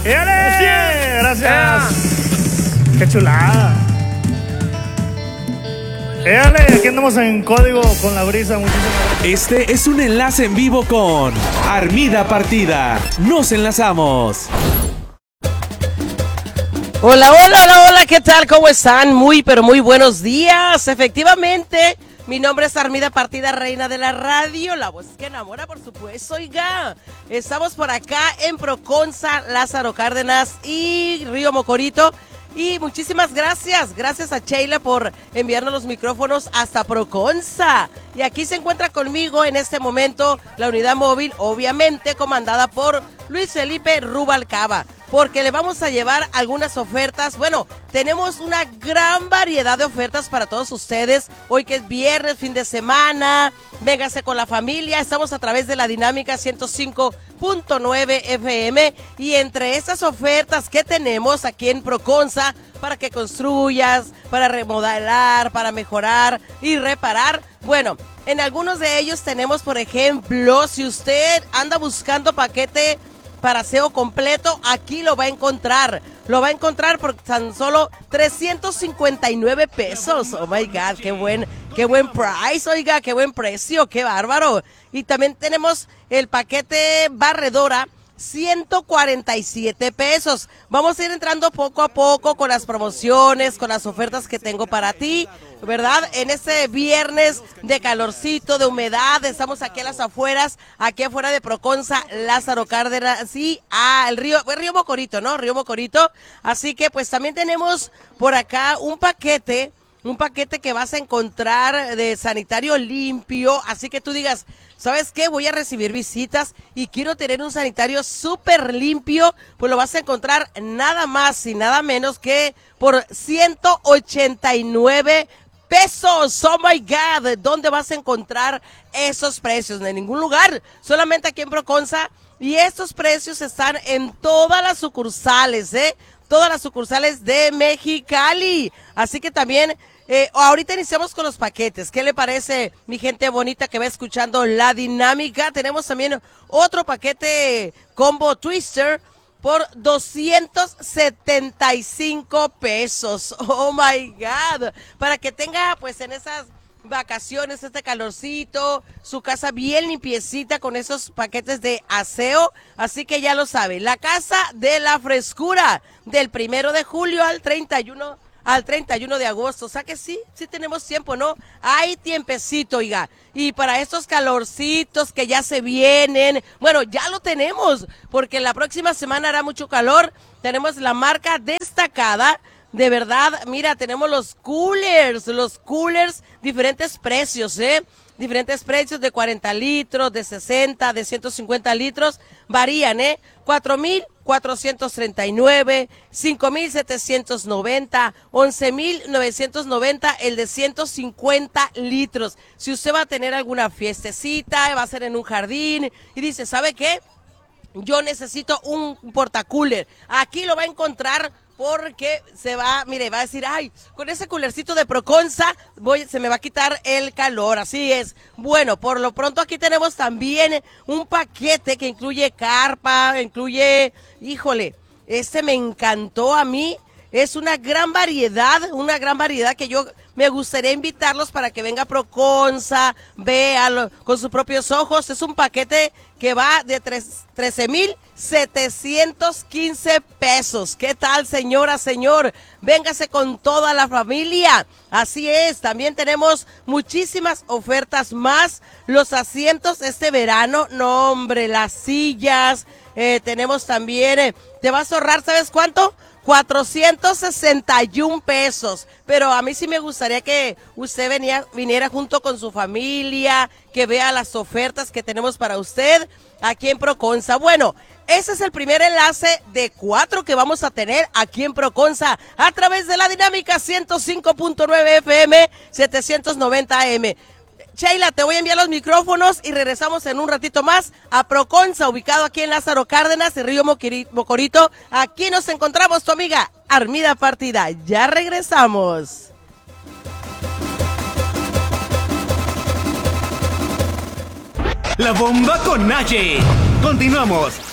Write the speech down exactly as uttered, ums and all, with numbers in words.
¡Éale! Gracias. ¡Qué chulada! ¡Éale! Aquí andamos en código con la brisa. Muchísimas gracias. Este es un enlace en vivo con Armida Partida. Nos enlazamos. Hola, hola, hola, hola, ¿qué tal? ¿Cómo están? Muy, pero muy buenos días. Efectivamente, mi nombre es Armida Partida, reina de la radio, la voz que enamora, por supuesto. Oiga, estamos por acá en Proconza, Lázaro Cárdenas y Río Mocorito. Y muchísimas gracias, gracias a Sheila por enviarnos los micrófonos hasta Proconza. Y aquí se encuentra conmigo en este momento la unidad móvil, obviamente comandada por Luis Felipe Rubalcaba, porque le vamos a llevar algunas ofertas. Bueno, tenemos una gran variedad de ofertas para todos ustedes. Hoy que es viernes, fin de semana, véngase con la familia. Estamos a través de la Dinámica ciento cinco punto nueve F M y entre estas ofertas que tenemos aquí en Proconza para que construyas, para remodelar, para mejorar y reparar, bueno, en algunos de ellos tenemos, por ejemplo, si usted anda buscando paquete para aseo completo, aquí lo va a encontrar. Lo va a encontrar por tan solo trescientos cincuenta y nueve pesos. Oh my God, qué buen, qué buen price, oiga, qué buen precio, qué bárbaro. Y también tenemos el paquete barredora, ciento cuarenta y siete pesos. Vamos a ir entrando poco a poco con las promociones, con las ofertas que tengo para ti, ¿verdad? En este viernes de calorcito, de humedad, estamos aquí a las afueras, aquí afuera de Proconza, Lázaro Cárdenas, sí, ah, el río, el río Mocorito, ¿no? Río Mocorito. Así que pues también tenemos por acá un paquete, un paquete que vas a encontrar de sanitario limpio, así que tú digas, ¿sabes qué? Voy a recibir visitas y quiero tener un sanitario súper limpio, pues lo vas a encontrar nada más y nada menos que por ciento ochenta y nueve pesos. Oh my God, ¿dónde vas a encontrar esos precios? En ningún lugar, solamente aquí en Proconza, y estos precios están en todas las sucursales, ¿eh? Todas las sucursales de Mexicali, así que también Eh, ahorita iniciamos con los paquetes. ¿Qué le parece, mi gente bonita que va escuchando la dinámica? Tenemos también otro paquete combo twister por doscientos setenta y cinco pesos. Oh my God. Para que tenga pues en esas vacaciones, este calorcito, su casa bien limpiecita con esos paquetes de aseo. Así que ya lo sabe, la casa de la frescura, del primero de julio al treinta y uno al treinta y uno de agosto, o sea que sí, sí tenemos tiempo, ¿no? Hay tiempecito, oiga, y para estos calorcitos que ya se vienen, bueno, ya lo tenemos, porque la próxima semana hará mucho calor, tenemos la marca destacada, de verdad, mira, tenemos los coolers, los coolers, diferentes precios, ¿eh? Diferentes precios de cuarenta litros, de sesenta, de ciento cincuenta litros, varían, ¿eh? cuatro mil cuatrocientos treinta y nueve, cinco mil setecientos noventa, once mil novecientos noventa, el de ciento cincuenta litros. Si usted va a tener alguna fiestecita, va a ser en un jardín y dice, ¿sabe qué? Yo necesito un portacooler. Aquí lo va a encontrar porque se va, mire, va a decir, ay, con ese coolercito de Proconza voy, se me va a quitar el calor, así es. Bueno, por lo pronto aquí tenemos también un paquete que incluye carpa, incluye, híjole, este me encantó a mí, es una gran variedad, una gran variedad que yo me gustaría invitarlos para que venga a Proconza, véalo con sus propios ojos. Es un paquete que va de trece mil setecientos quince pesos. ¿Qué tal, señora, señor? Véngase con toda la familia. Así es, también tenemos muchísimas ofertas más. Los asientos este verano, no hombre, las sillas, eh, tenemos también, eh, te vas a ahorrar, ¿sabes cuánto? cuatrocientos sesenta y un pesos, pero a mí sí me gustaría que usted venía, viniera junto con su familia, que vea las ofertas que tenemos para usted aquí en Proconza. Bueno, ese es el primer enlace de cuatro que vamos a tener aquí en Proconza a través de la Dinámica ciento cinco punto nueve F M, setecientos noventa A M. Sheila, te voy a enviar los micrófonos y regresamos en un ratito más a Proconza, ubicado aquí en Lázaro Cárdenas y Río Mocorito. Aquí nos encontramos tu amiga Armida Partida. Ya regresamos. La bomba con Naye. Continuamos.